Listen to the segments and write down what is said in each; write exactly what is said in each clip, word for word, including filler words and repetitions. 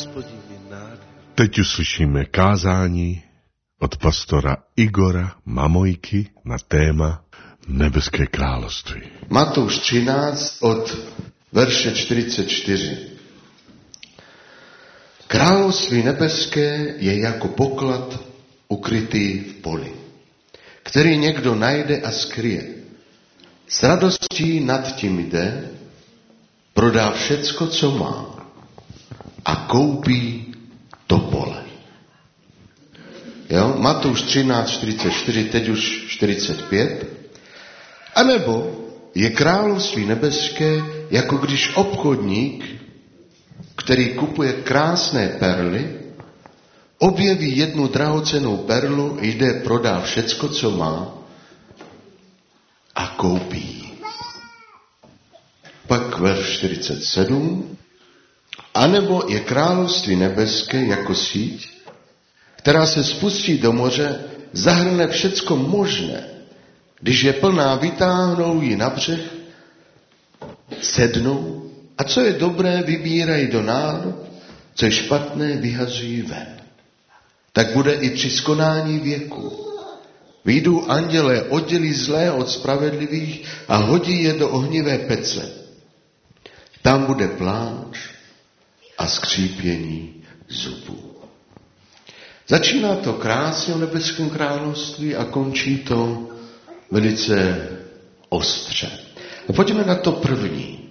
Hospodin je nádherný. Teď uslyšíme kázání od pastora Igora Mamojky na téma Nebeské království. Matouš třináct od verše čtyřicet čtyři. Království nebeské je jako poklad ukrytý v poli, který někdo najde a skryje. S radostí nad tím jde, prodá všecko, co má a koupí to pole. Jo? Matouš třináct čtyřicet čtyři, teď už čtyřicet pět. A nebo je království nebeské, jako když obchodník, který kupuje krásné perly, objeví jednu drahocennou perlu, jde, prodá všecko, co má a koupí. Pak verš čtyřicet sedm. A nebo je království nebeské jako síť, která se spustí do moře, zahrne všecko možné. Když je plná, vytáhnou ji na břeh, sednou a co je dobré, vybírají do nádob, co je špatné, vyhazují ven. Tak bude i při skonání věku. Vyjdou andělé, oddělí zlé od spravedlivých a hodí je do ohnivé pece. Tam bude pláč a skřípění zubů. Začíná to krásně o nebeském království a končí to velice ostře. A pojďme na to první.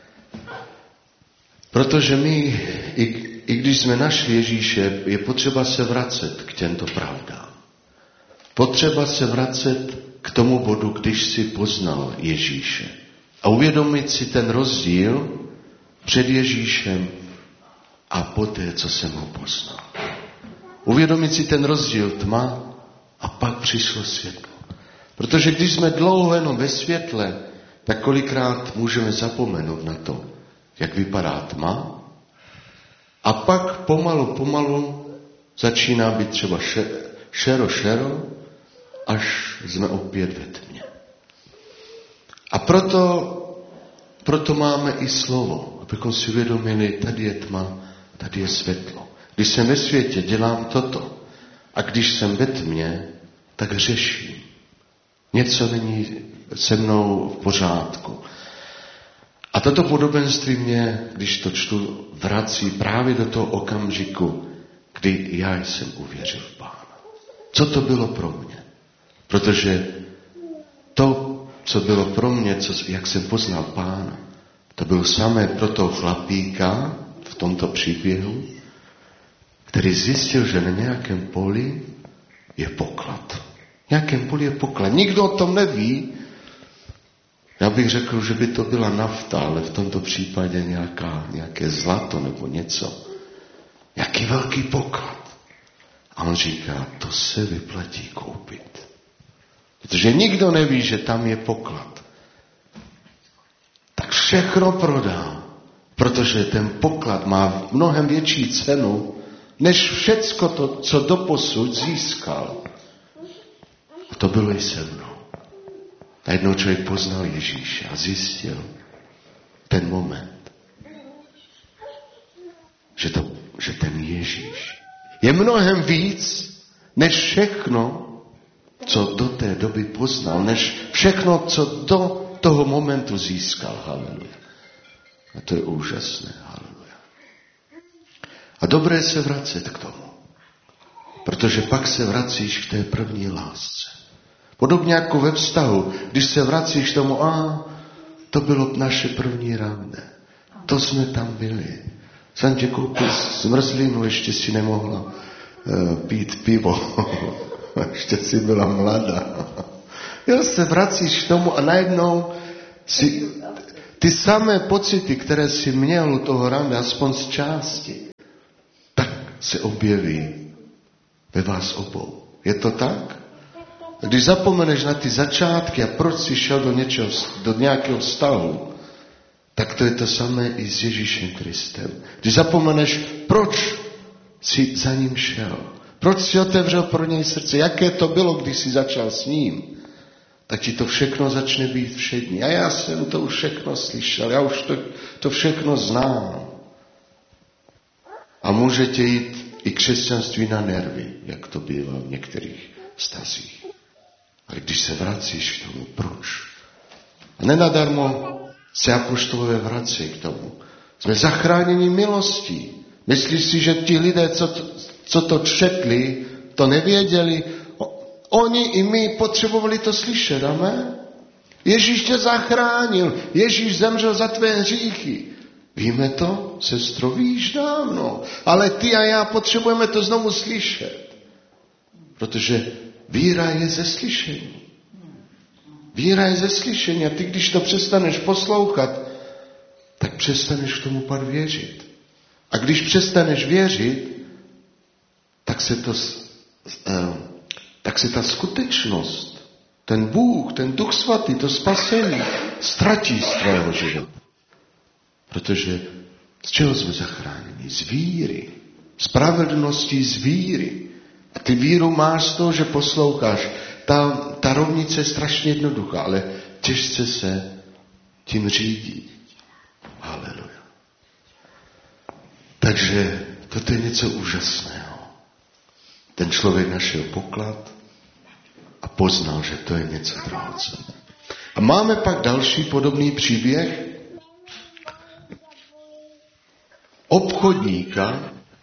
Protože my, i, i když jsme našli Ježíše, je potřeba se vracet k těmto pravdám. Potřeba se vracet k tomu bodu, když si poznal Ježíše. A uvědomit si ten rozdíl před Ježíšem a poté, co jsem ho poznal. Uvědomit si ten rozdíl tma a pak přišlo světlo. Protože když jsme dlouho jenom ve světle, tak kolikrát můžeme zapomenout na to, jak vypadá tma. A pak pomalu, pomalu začíná být třeba šero, šero, až jsme opět ve tmě. A proto, proto máme i slovo, abychom si uvědomili, tady je tma, tady je světlo. Když jsem ve světě, dělám toto. A když jsem ve tmě, tak řeším. Něco není se mnou v pořádku. A toto podobenství mě, když to čtu, vrací právě do toho okamžiku, kdy já jsem uvěřil v Pána. Co to bylo pro mě? Protože to, co bylo pro mě, co, jak jsem poznal Pána, to bylo samé pro toho chlapíka v tomto příběhu, který zjistil, že na nějakém poli je poklad. V nějakém poli je poklad. Nikdo o tom neví. Já bych řekl, že by to byla nafta, ale v tomto případě nějaká, nějaké zlato nebo něco. Jaký velký poklad. A on říká, to se vyplatí koupit. Protože nikdo neví, že tam je poklad. Tak všechno prodá, protože ten poklad má mnohem větší cenu, než všecko to, co doposud získal. A to bylo i se mnou. A jednou člověk poznal Ježíše a zjistil ten moment, že, to, že ten Ježíš je mnohem víc, než všechno, co do té doby poznal, než všechno, co do toho momentu získal. Haleluja. A to je úžasné. Haleluja. A dobré se vracet k tomu. Protože pak se vracíš k té první lásce. Podobně jako ve vztahu, když se vracíš k tomu, a to bylo naše první rande. To jsme tam byli. Jsem tě koupil zmrzlinu, ještě si nemohla uh, pít pivo. Ještě si byla mladá. Jo, se vracíš k tomu a najednou si ty samé pocity, které jsi měl u toho rande, aspoň z části, tak se objeví ve vás obou. Je to tak? Když zapomeneš na ty začátky a proč jsi šel do, něčeho, do nějakého vztahu, tak to je to samé i s Ježíšem Kristem. Když zapomeneš, proč jsi za ním šel, proč jsi otevřel pro něj srdce, jaké to bylo, když jsi začal s ním, tak ti to všechno začne být všední. A já jsem to už všechno slyšel, já už to, to všechno znám. A můžete jít i křesťanství na nervy, jak to bývá v některých stazích. Ale když se vracíš k tomu, proč? A nenadarmo se apoštolové vrací k tomu. Jsme zachráněni milostí. Myslíš si, že ti lidé, co to, co to četli, to nevěděli? Oni i my potřebovali to slyšet, amen? Ježíš tě zachránil. Ježíš zemřel za tvé hříchy. Víme to, sestro, víš dávno. Ale ty a já potřebujeme to znovu slyšet. Protože víra je ze slyšení. Víra je ze slyšení. A ty, když to přestaneš poslouchat, tak přestaneš k tomu pak věřit. A když přestaneš věřit, tak se to, tak se ta skutečnost, ten Bůh, ten Duch Svatý, to spasení ztratí z tvého života. Protože z čeho jsme zachráněni? Z víry. Spravedlností z víry. A ty víru máš z toho, že posloucháš. Ta, ta rovnice je strašně jednoduchá, ale těžce se tím řídí. Haleluja. Takže toto je něco úžasného. Ten člověk našel poklad a poznal, že to je něco drahocenného. A máme pak další podobný příběh obchodníka,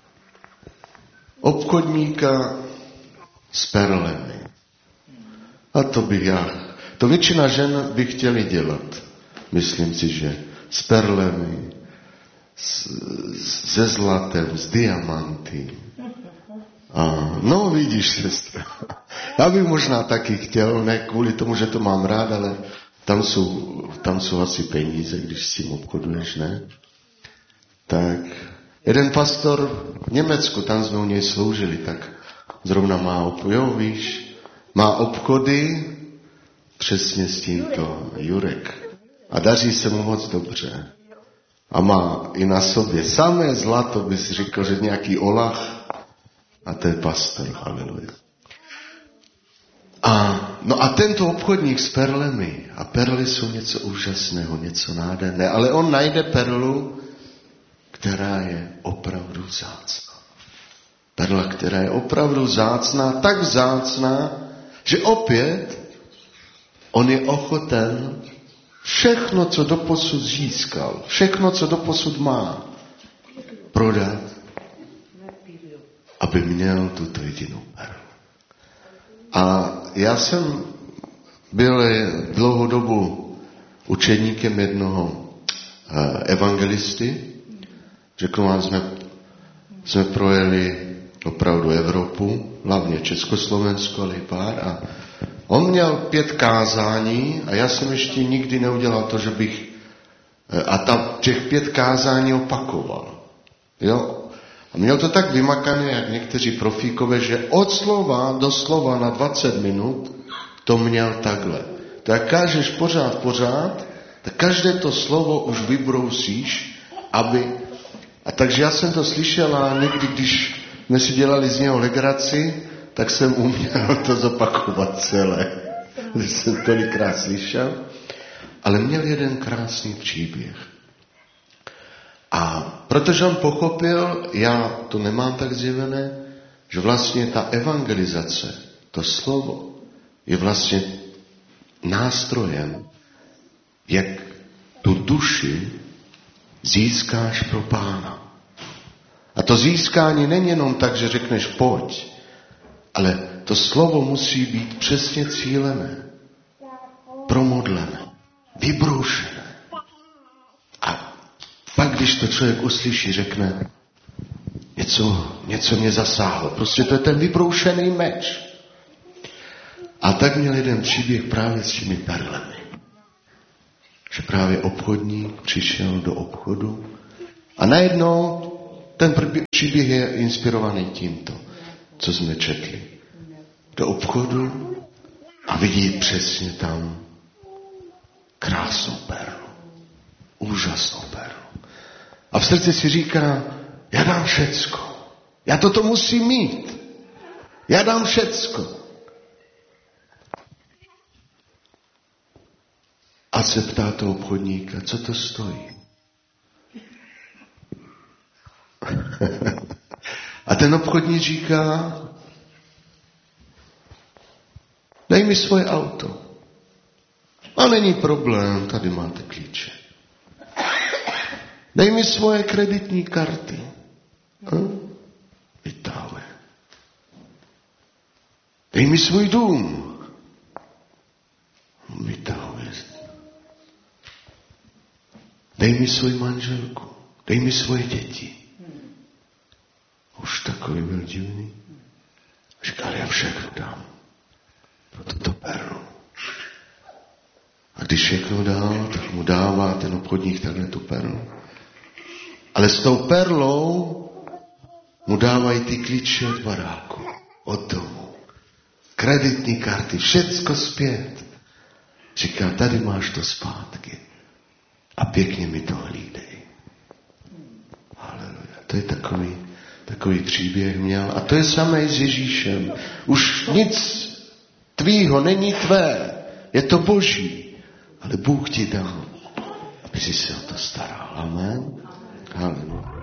obchodníka s perlemi. A to bych já, to většina žen by chtěli dělat. Myslím si, že s perlemi, s, se zlatem, s diamanty. A, no vidíš, sestra. Já bych možná taky chtěl, ne kvůli tomu, že to mám rád, ale tam jsou, tam jsou asi peníze, když s tím obchoduješ, ne? Tak jeden pastor v Německu, tam jsme u něj sloužili, tak zrovna má obchody, jo, víš, má obchody přesně s tímto Jurek. A daří se mu moc dobře. A má i na sobě samé zlato, bys říkal, že nějaký olach. A to je pastor, haleluja. A, no a tento obchodník s perlemi, a perly jsou něco úžasného, něco nádherné, ale on najde perlu, která je opravdu vzácná. Perla, která je opravdu vzácná, tak vzácná, že opět on je ochoten všechno, co doposud získal, všechno, co doposud má, prodat, aby měl tuto jedinou perlu. A já jsem byl dlouhou dobu učeníkem jednoho evangelisty. Řeknu vám, jsme, jsme projeli opravdu Evropu, hlavně Československo, ale i pár. A on měl pět kázání a já jsem ještě nikdy neudělal to, že bych a tam těch pět kázání opakoval. Jo? A měl to tak vymakané, jak někteří profíkové, že od slova do slova na dvacet minut to měl takhle. To jak kážeš pořád, pořád, tak každé to slovo už vybrousíš, aby... A takže já jsem to slyšel a někdy, když jsme si dělali z něho legraci, tak jsem uměl to zopakovat celé. Když jsem tolikrát slyšel. Ale měl jeden krásný příběh. A protože on pochopil, já to nemám tak zjevené, že vlastně ta evangelizace, to slovo, je vlastně nástrojem, jak tu duši získáš pro Pána. A to získání není jenom tak, že řekneš pojď, ale to slovo musí být přesně cílené, promodlené, vybroušené. A pak, když to člověk uslyší, řekne, něco, něco mě zasáhlo. Prostě to je ten vybroušený meč. A tak měl jeden příběh právě s těmi perlemi. Že právě obchodník přišel do obchodu a najednou ten příběh je inspirovaný tímto, co jsme četli. Do obchodu a vidí přesně tam krásnou perlu. Úžasnou perlu. A v srdci si říká, já dám všecko. Já toto musím mít. Já dám všecko. A se ptá toho obchodníka, co to stojí? A ten obchodník říká, dej mi svoje auto. A není problém, tady máte klíče. Dej mi svoje kreditní karty. Hm? Vytáhne. Dej mi svůj dům. Vytáhne. Dej mi svoji manželku. Dej mi svoje děti. Už takový byl divný. Říkal, já všechno dám. Pro tuto perlu. A když všechno dal, tak mu dává ten obchodník takhle tu perlu. Ale s tou perlou mu dávají ty klíče od baráku, od domu, kreditní karty, všecko zpět. Říká, tady máš to zpátky a pěkně mi to hlídej. Haleluja. To je takový, takový příběh měl. A to je samé s Ježíšem. Už nic tvýho není tvé, je to Boží. Ale Bůh ti dal, aby jsi se o to staral. Amen. Haleluja.